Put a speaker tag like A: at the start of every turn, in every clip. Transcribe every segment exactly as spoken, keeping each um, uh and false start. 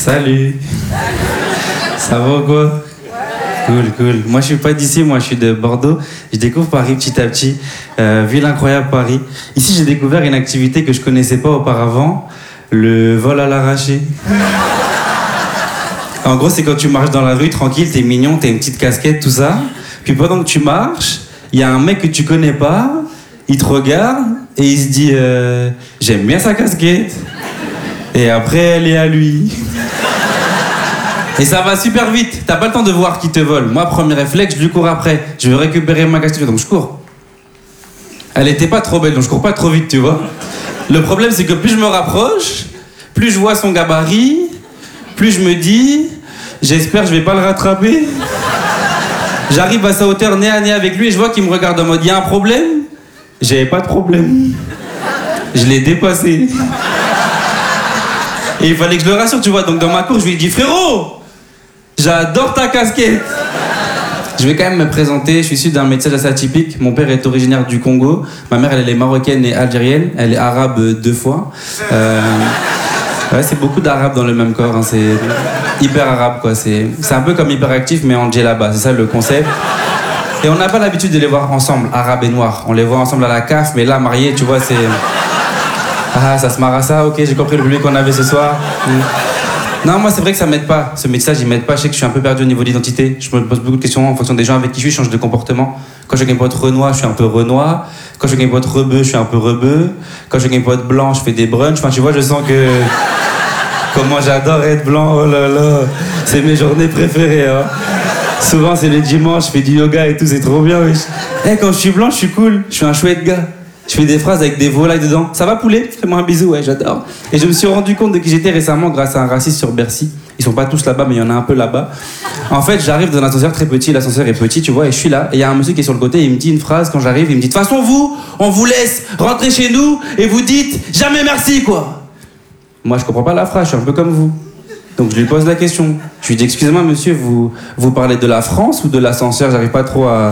A: Salut. Ça va ou quoi? Cool, cool. Moi, je suis pas d'ici, moi, je suis de Bordeaux. Je découvre Paris petit à petit. Euh, ville incroyable, Paris. Ici, j'ai découvert une activité que je connaissais pas auparavant, le vol à l'arraché. En gros, c'est quand tu marches dans la rue, tranquille, t'es mignon, t'as une petite casquette, tout ça. Puis pendant que tu marches, il y a un mec que tu connais pas, il te regarde et il se dit euh, « J'aime bien sa casquette ». Et après, elle est à lui. Et ça va super vite, t'as pas le temps de voir qui te vole. Moi, premier réflexe, je lui cours après. Je veux récupérer ma casquette, donc je cours. Elle était pas trop belle, donc je cours pas trop vite, tu vois. Le problème, c'est que plus je me rapproche, plus je vois son gabarit, plus je me dis, j'espère que je vais pas le rattraper. J'arrive à sa hauteur, nez à nez avec lui, et je vois qu'il me regarde en mode, y a un problème? J'avais pas de problème. Je l'ai dépassé. Et il fallait que je le rassure, tu vois. Donc dans ma cour, je lui ai dit, frérot, j'adore ta casquette. Je vais quand même me présenter. Je suis issu d'un métier assez atypique. Mon père est originaire du Congo. Ma mère, elle est marocaine et algérienne. Elle est arabe deux fois. Euh... Ouais, c'est beaucoup d'arabes dans le même corps. Hein. C'est hyper arabe, quoi. C'est un peu comme hyperactif, mais en djellaba. C'est ça le concept. Et on n'a pas l'habitude de les voir ensemble, arabes et noirs. On les voit ensemble à la C A F, mais là, mariés, tu vois, c'est... Ah, ça se marre à ça, ok, j'ai compris le public qu'on avait ce soir. Mm. Non, moi, c'est vrai que ça m'aide pas. Ce métissage, il m'aide pas. Je sais que je suis un peu perdu au niveau de l'identité. Je me pose beaucoup de questions en fonction des gens avec qui je suis, je change de comportement. Quand je suis avec mes potes renois, je suis un peu renois. Quand je suis avec mes potes rebeux, je suis un peu rebeu. Quand je suis avec mes potes blancs, je fais des brunchs. Enfin, tu vois, je sens que... Comment j'adore être blanc, oh là là. C'est mes journées préférées, hein. Souvent, c'est les dimanches, je fais du yoga et tout, c'est trop bien, wesh. Hey, quand je suis blanc, je suis cool. Je suis un chouette gars. Je fais des phrases avec des volailles dedans. Ça va poulet? Fais-moi un bisou, ouais, j'adore. Et je me suis rendu compte de qui j'étais récemment grâce à un raciste sur Bercy. Ils sont pas tous là-bas, mais il y en a un peu là-bas. En fait, j'arrive dans un ascenseur très petit, l'ascenseur est petit, tu vois, et je suis là. Et il y a un monsieur qui est sur le côté, et il me dit une phrase quand j'arrive, il me dit, de toute façon, vous, on vous laisse rentrer chez nous, et vous dites jamais merci, quoi. Moi, je comprends pas la phrase, je suis un peu comme vous. Donc je lui pose la question. Je lui dis, excusez-moi, monsieur, vous, vous parlez de la France ou de l'ascenseur? J'arrive pas trop à...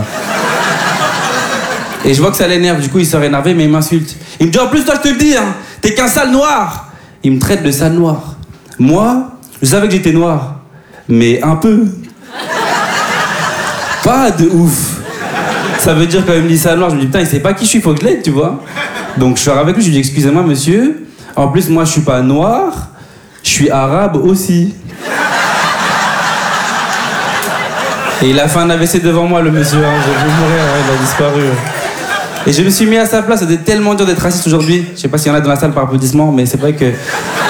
A: Et je vois que ça l'énerve, du coup il sort énervé, mais il m'insulte. Il me dit, en plus toi je te le dis, hein, t'es qu'un sale noir. Il me traite de sale noir. Moi, je savais que j'étais noir, mais un peu. Pas de ouf. Ça veut dire quand il me dit sale noir, je me dis, putain, il sait pas qui je suis, faut que je l'aide, tu vois. Donc je sors avec lui, je lui dis, excusez-moi monsieur, en plus moi je suis pas noir, je suis arabe aussi. Et il a fait un A V C devant moi, le monsieur, hein, j'ai voulu mourir, hein, il a disparu. Et je me suis mis à sa place, c'était tellement dur d'être raciste aujourd'hui. Je sais pas s'il y en a dans la salle par applaudissement, mais c'est vrai que